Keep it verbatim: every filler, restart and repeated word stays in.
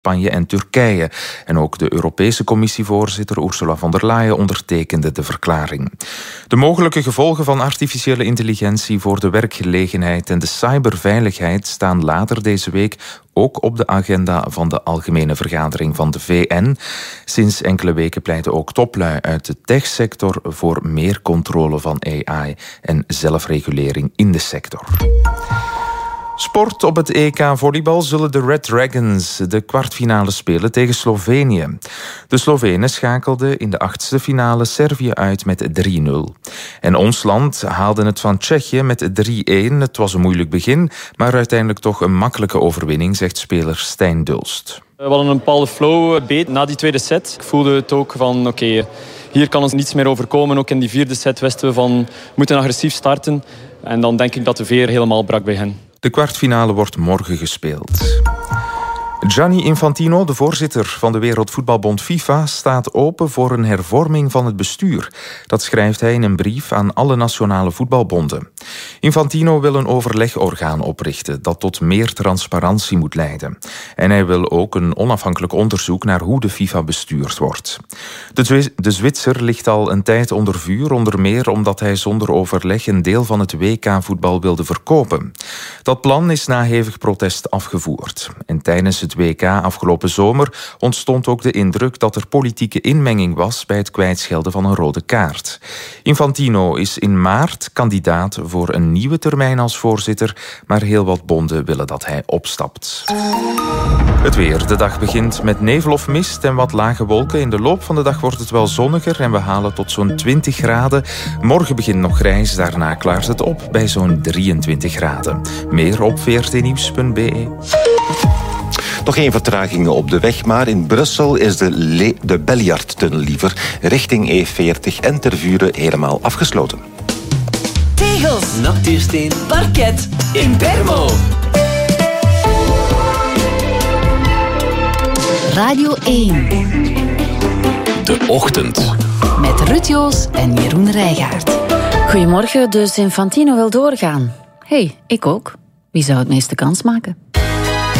Spanje en Turkije. En ook de Europese Commissievoorzitter Ursula von der Leyen ondertekende de verklaring. De mogelijke gevolgen van artificiële intelligentie voor de werkgelegenheid en de cyberveiligheid staan later deze week ook op de agenda van de Algemene Vergadering van de V N. Sinds enkele weken pleiten ook toplui uit de techsector voor meer controle van A I en zelfregulering in de sector. Sport. Op het E K volleybal zullen de Red Dragons de kwartfinale spelen tegen Slovenië. De Slovenen schakelden in de achtste finale Servië uit met drie nul. En ons land haalde het van Tsjechië met drie-een. Het was een moeilijk begin, maar uiteindelijk toch een makkelijke overwinning, zegt speler Stijn Dulst. We hadden een bepaalde flow beet na die tweede set. Ik voelde het ook van oké, okay, hier kan ons niets meer overkomen. Ook in die vierde set wisten we van we moeten agressief starten. En dan denk ik dat de veer helemaal brak bij hen. De kwartfinale wordt morgen gespeeld. Gianni Infantino, de voorzitter van de Wereldvoetbalbond FIFA, staat open voor een hervorming van het bestuur. Dat schrijft hij in een brief aan alle nationale voetbalbonden. Infantino wil een overlegorgaan oprichten dat tot meer transparantie moet leiden. En hij wil ook een onafhankelijk onderzoek naar hoe de FIFA bestuurd wordt. De, Zwi- de Zwitser ligt al een tijd onder vuur, onder meer omdat hij zonder overleg een deel van het W K-voetbal wilde verkopen. Dat plan is na hevig protest afgevoerd. En tijdens het W K afgelopen zomer ontstond ook de indruk dat er politieke inmenging was bij het kwijtschelden van een rode kaart. Infantino is in maart kandidaat voor een nieuwe termijn als voorzitter, maar heel wat bonden willen dat hij opstapt. Het weer. De dag begint met nevel of mist en wat lage wolken. In de loop van de dag wordt het wel zonniger en we halen tot zo'n twintig graden. Morgen begint nog grijs, daarna klaart het op bij zo'n drieëntwintig graden. Meer op v r t nieuws punt b e. Nog geen vertragingen op de weg, maar in Brussel is de, Le- de Belliardtunnel liever richting E veertig en Tervuren helemaal afgesloten. Tegels, nachtuursteen, parket, Impermo. Radio één. De Ochtend. Met Ruud Joos en Jeroen Rijgaard. Goedemorgen, dus Infantino wil doorgaan. Hé, hey, ik ook. Wie zou het meeste kans maken?